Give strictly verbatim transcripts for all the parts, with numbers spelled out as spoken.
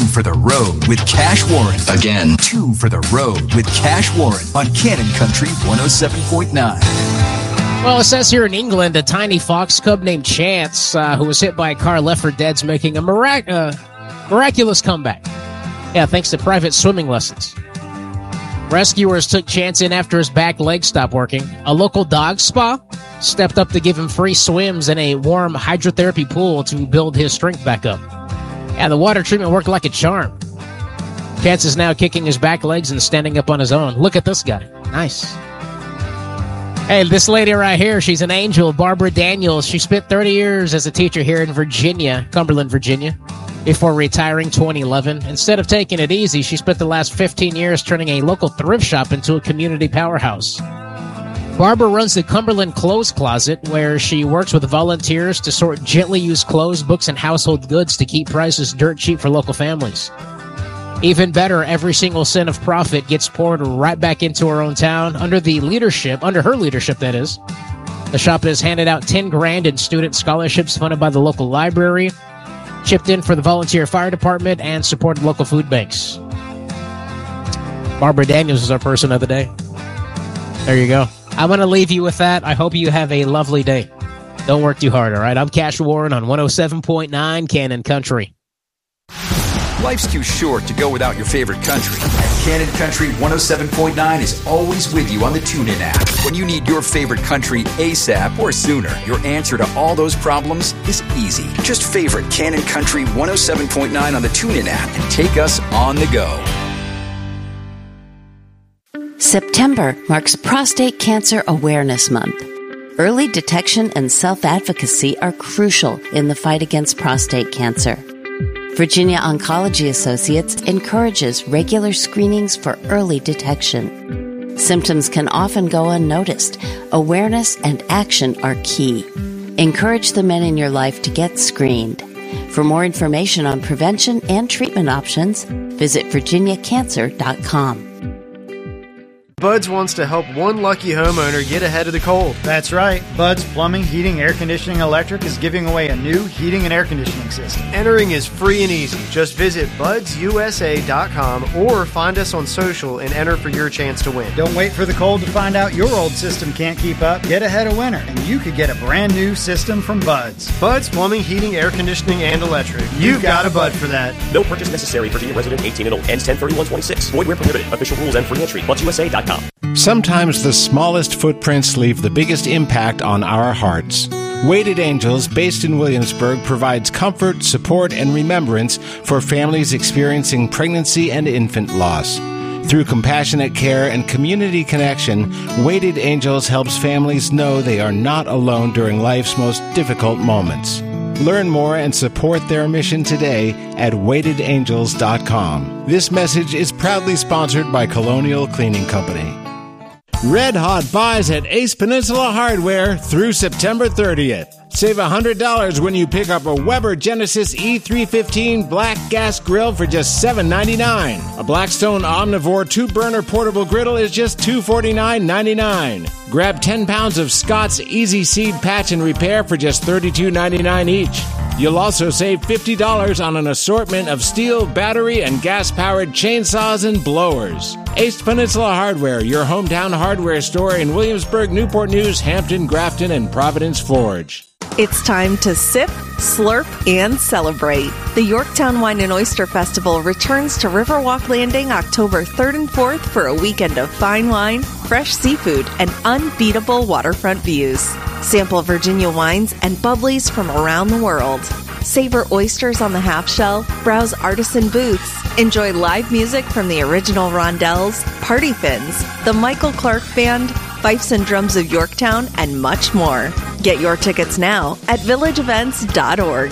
for the road with Cash Warren. Again, two for the road with Cash Warren on Cannon Country one oh seven point nine. Well, it says here in England, a tiny fox cub named Chance, uh, who was hit by a car, left for dead's making a mirac- uh, miraculous comeback. Yeah, thanks to private swimming lessons. Rescuers took Chance in after his back leg stopped working. A local dog spa stepped up to give him free swims in a warm hydrotherapy pool to build his strength back up. Yeah, the water treatment worked like a charm. Chance is now kicking his back legs and standing up on his own. Look at this guy. Nice. Hey, this lady right here, she's an angel, Barbara Daniels. She spent thirty years as a teacher here in Virginia, Cumberland, Virginia, before retiring twenty eleven. Instead of taking it easy, she spent the last fifteen years turning a local thrift shop into a community powerhouse. Barbara runs the Cumberland Clothes Closet, where she works with volunteers to sort gently used clothes, books, and household goods to keep prices dirt cheap for local families. Even better, every single cent of profit gets poured right back into her own town under the leadership, under her leadership, that is. The shop has handed out ten grand in student scholarships funded by the local library, chipped in for the volunteer fire department, and supported local food banks. Barbara Daniels is our person of the day. There you go. I'm going to leave you with that. I hope you have a lovely day. Don't work too hard, all right? I'm Cash Warren on one oh seven point nine Cannon Country. Life's too short to go without your favorite country. And Cannon Country one oh seven point nine is always with you on the TuneIn app. When you need your favorite country ASAP or sooner, your answer to all those problems is easy. Just favorite Cannon Country one oh seven point nine on the TuneIn app and take us on the go. September marks Prostate Cancer Awareness Month. Early detection and self-advocacy are crucial in the fight against prostate cancer. Virginia Oncology Associates encourages regular screenings for early detection. Symptoms can often go unnoticed. Awareness and action are key. Encourage the men in your life to get screened. For more information on prevention and treatment options, visit virginia cancer dot com. Buds wants to help one lucky homeowner get ahead of the cold. That's right. Buds Plumbing, Heating, Air Conditioning, Electric is giving away a new heating and air conditioning system. Entering is free and easy. Just visit buds u s a dot com or find us on social and enter for your chance to win. Don't wait for the cold to find out your old system can't keep up. Get ahead of winter, and you could get a brand new system from Buds. Buds Plumbing, Heating, Air Conditioning, and Electric. You've got a Bud for that. No purchase necessary. Virginia resident eighteen and old. Ends ten thirty-one twenty-six. Void where prohibited. Official rules and free entry. buds u s a dot com. Sometimes the smallest footprints leave the biggest impact on our hearts. Weighted Angels, based in Williamsburg, provides comfort, support, and remembrance for families experiencing pregnancy and infant loss. Through compassionate care and community connection, Weighted Angels helps families know they are not alone during life's most difficult moments. Learn more and support their mission today at weighted angels dot com. This message is proudly sponsored by Colonial Cleaning Company. Red Hot buys at Ace Peninsula Hardware through September thirtieth. Save one hundred dollars when you pick up a Weber Genesis E three fifteen black gas grill for just seven ninety-nine. A Blackstone Omnivore two-burner portable griddle is just two forty-nine ninety-nine. Grab ten pounds of Scott's Easy Seed Patch and Repair for just thirty-two ninety-nine each. You'll also save fifty dollars on an assortment of steel, battery, and gas-powered chainsaws and blowers. Ace Peninsula Hardware, your hometown hardware store in Williamsburg, Newport News, Hampton, Grafton, and Providence Forge. It's time to sip, slurp, and celebrate. The Yorktown Wine and Oyster Festival returns to Riverwalk Landing October third and fourth for a weekend of fine wine, fresh seafood, and unbeatable waterfront views. Sample Virginia wines and bubblies from around the world. Savor oysters on the half shell, browse artisan booths, enjoy live music from the original Rondelles, Party Fins, the Michael Clark Band, Fifes and Drums of Yorktown, and much more. Get your tickets now at village events dot org.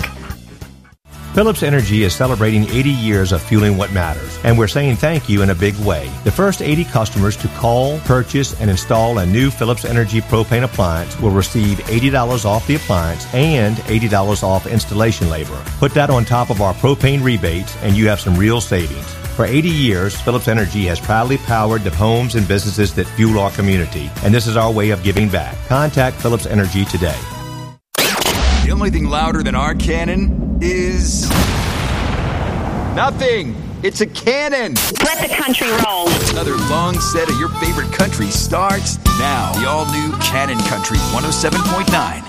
Phillips Energy is celebrating eighty years of fueling what matters, and we're saying thank you in a big way. The first eighty customers to call, purchase, and install a new Phillips Energy propane appliance will receive eighty dollars off the appliance and eighty dollars off installation labor. Put that on top of our propane rebates, and you have some real savings. For eighty years, Phillips Energy has proudly powered the homes and businesses that fuel our community, and this is our way of giving back. Contact Phillips Energy today. The only thing louder than our cannon is Nothing. It's a cannon. Let the country roll. Another long set of your favorite country starts now. The all-new Cannon Country one oh seven point nine.